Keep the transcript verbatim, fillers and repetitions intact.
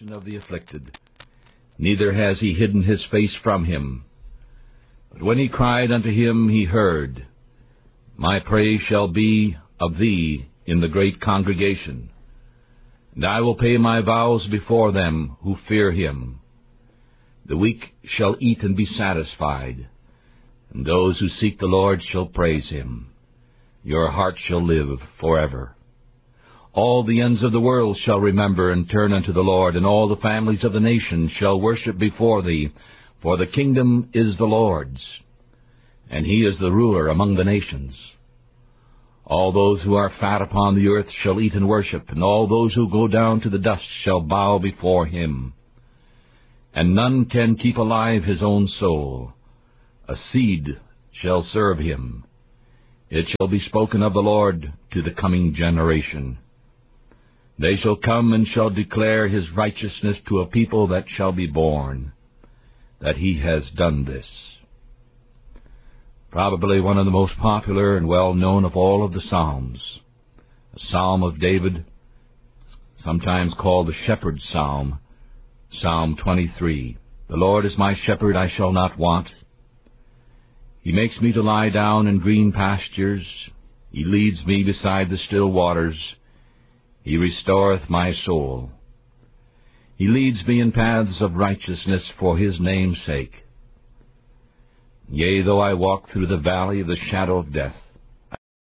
of the afflicted, neither has he hidden his face from him. But when he cried unto him, he heard. My praise shall be of thee in the great congregation, and I will pay my vows before them who fear him. The weak shall eat and be satisfied, and those who seek the Lord shall praise him. Your heart shall live forever. All the ends of the world shall remember and turn unto the Lord, and all the families of the nations shall worship before thee, for the kingdom is the Lord's, and he is the ruler among the nations. All those who are fat upon the earth shall eat and worship, and all those who go down to the dust shall bow before him. And none can keep alive his own soul. A seed shall serve him. It shall be spoken of the Lord to the coming generation. They shall come and shall declare his righteousness to a people that shall be born, that he has done this. Probably one of the most popular and well-known of all of the Psalms, a Psalm of David, sometimes called the Shepherd's Psalm, Psalm twenty-three. The Lord is my shepherd, I shall not want. He makes me to lie down in green pastures. He leads me beside the still waters. He restoreth my soul. He leads me in paths of righteousness for his name's sake. Yea, though I walk through the valley of the shadow of death,